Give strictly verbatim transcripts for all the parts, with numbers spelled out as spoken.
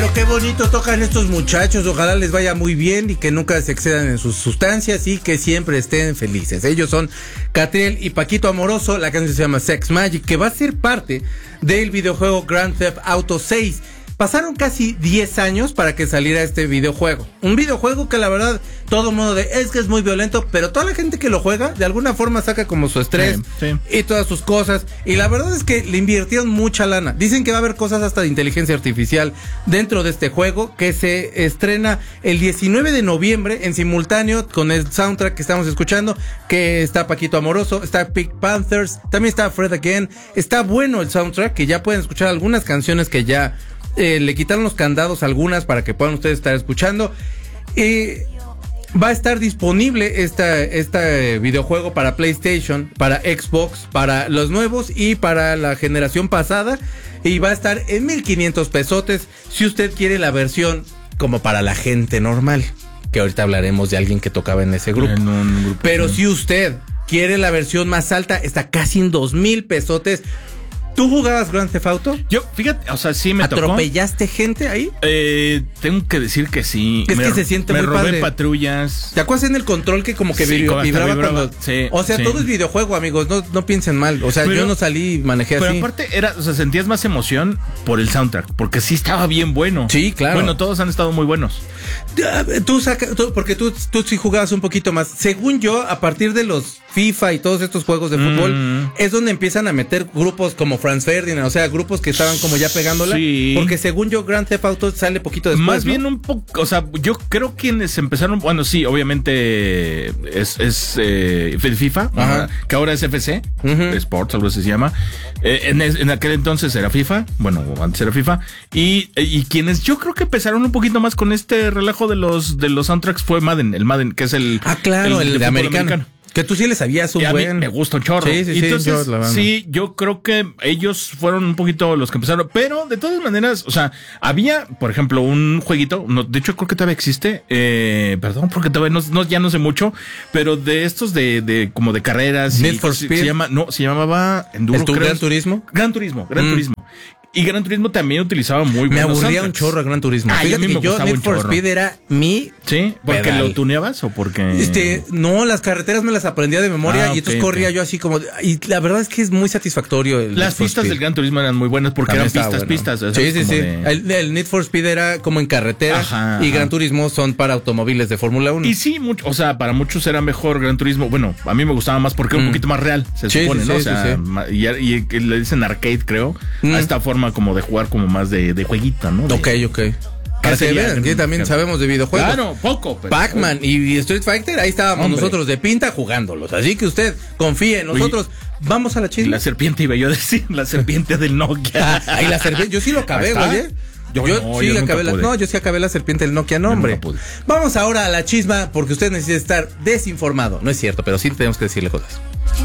Pero qué bonito tocan estos muchachos, ojalá les vaya muy bien y que nunca se excedan en sus sustancias y que siempre estén felices. Ellos son Catriel y Paquito Amoroso, la canción se llama Sex Magic, que va a ser parte del videojuego Grand Theft Auto seis. Pasaron casi diez años para que saliera este videojuego. Un videojuego que la verdad, todo mundo de, es que es muy violento, pero toda la gente que lo juega, de alguna forma saca como su estrés sí, sí. y todas sus cosas. Y la verdad es que le invirtieron mucha lana. Dicen que va a haber cosas hasta de inteligencia artificial dentro de este juego, que se estrena el diecinueve de noviembre en simultáneo con el soundtrack que estamos escuchando, que está Paquito Amoroso, está Pink Panthers, también está Fred Again. Está bueno el soundtrack, que ya pueden escuchar algunas canciones que ya... Eh, le quitaron los candados algunas para que puedan ustedes estar escuchando. Eh, va a estar disponible esta, este videojuego para PlayStation, para Xbox, para los nuevos y para la generación pasada. Y va a estar en mil quinientos pesotes si usted quiere la versión como para la gente normal. Que ahorita hablaremos de alguien que tocaba en ese grupo. En un grupo Pero sí. si usted quiere la versión más alta, está casi en dos mil pesotes. ¿Tú jugabas Grand Theft Auto? Yo, fíjate, o sea, sí me tocó. ¿Atropellaste gente ahí? Eh, tengo que decir que sí. Es me, que se siente me muy robé padre. patrullas. ¿Te acuerdas en el control que como que sí, vibraba, vibraba cuando... Sí, o sea, sí. todo es videojuego, amigos, no, no piensen mal. O sea, pero, yo no salí y manejé pero así. Pero aparte, era, o sea, sentías más emoción por el soundtrack, porque sí estaba bien bueno. Sí, claro. Bueno, todos han estado muy buenos. Tú saca, tú, porque tú, tú sí jugabas un poquito más. Según yo, a partir de los FIFA y todos estos juegos de fútbol, mm. es donde empiezan a meter grupos como Franz Ferdinand, o sea, grupos que estaban como ya pegándola. Sí. Porque según yo, Grand Theft Auto sale poquito después, Más ¿no? bien un poco, o sea, yo creo quienes empezaron, bueno, sí, obviamente es, es eh, FIFA, ajá. que ahora es F C, uh-huh. Sports, algo así se llama. Eh, en, en aquel entonces era FIFA, bueno, antes era FIFA. Y, y quienes yo creo que empezaron un poquito más con este relajo de los de los soundtracks fue Madden, el Madden, que es el... Ah, claro, el, el de, de americano. americano. Que tú sí le sabías un y a buen... mí me gusta un chorro. Sí, sí, sí. Entonces, yo, sí, yo creo que ellos fueron un poquito los que empezaron. Pero, de todas maneras, o sea, había, por ejemplo, un jueguito, no, de hecho creo que todavía existe, eh, perdón, porque todavía no, no, ya no sé mucho, pero de estos de, de como de carreras. Need for Speed. Se llama, no, se llamaba Enduro, ¿El Gran Turismo? Gran Turismo, Gran mm. Turismo. Y Gran Turismo también utilizaba muy Me aburría soundtracks. un chorro Gran Turismo. Ay, Fíjate a mí me que yo Need for Speed era mi ¿Sí? ¿Porque pedal. lo tuneabas o porque...? Este, no, las carreteras me las aprendía de memoria ah, y entonces okay, corría okay. yo así como... Y la verdad es que es muy satisfactorio el Las pistas del Gran Turismo eran muy buenas porque También eran pistas, bueno. pistas. ¿sabes? Sí, sí, sí. De... El, el Need for Speed era como en carretera ajá, y Gran ajá. Turismo son para automóviles de Fórmula uno. Y sí, mucho, o sea, para muchos era mejor Gran Turismo. Bueno, a mí me gustaba más porque era mm. un poquito más real, se sí, supone, sí, ¿no? Sí, o sea, sí, sí. Y, y le dicen arcade, creo, mm. a esta forma como de jugar como más de, de jueguito, ¿no? De, ok, ok. Para que vean, que también sabemos de videojuegos. Claro, poco. Pero... Pac-Man y Street Fighter, ahí estábamos Hombre. nosotros de pinta jugándolos. Así que usted confíe en nosotros. Oye, vamos a la chisma. La serpiente, iba yo a decir, la serpiente del Nokia. Ahí la serpiente, yo sí lo acabé, oye. Yo, yo no, sí yo acabé la, no, yo sí acabé la serpiente del Nokia, no, hombre. No vamos ahora a la chisma porque usted necesita estar desinformado. No es cierto, pero sí tenemos que decirle cosas.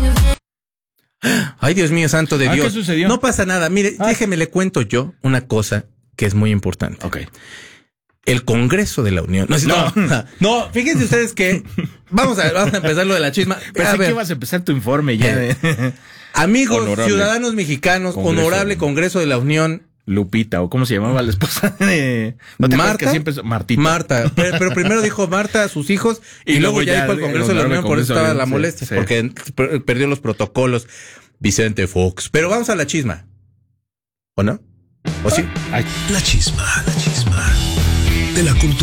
Ay, Dios mío, santo de ¿Ah, Dios. ¿Qué sucedió? No pasa nada. Mire, ah. déjeme le cuento yo una cosa que es muy importante. Ok. El Congreso de la Unión. No, no, no, no fíjense ustedes que vamos a, vamos a empezar lo de la chisma. Pensé que ibas a empezar tu informe ya. De... Amigos, honorable. Ciudadanos mexicanos, Congreso. Honorable Congreso de la Unión. Lupita, o cómo se llamaba la esposa de ¿No te Marta. Que siempre... Martita. Marta. Pero, pero primero dijo Marta a sus hijos y, y luego, luego ya dijo el Congreso el de la Unión, por eso estaba la molestia, sí, sí. porque perdió los protocolos. Vicente Fox. Pero vamos a la chisma. ¿O no? ¿O sí? Ay. La chisma, la chisma de la cultura.